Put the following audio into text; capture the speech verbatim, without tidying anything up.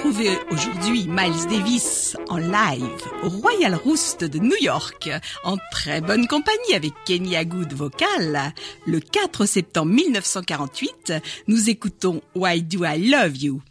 retrouver aujourd'hui Miles Davis en live au Royal Roost de New York, en très bonne compagnie avec Kenny Agood vocal. Le quatre septembre mille neuf cent quarante-huit, nous écoutons Why Do I Love You?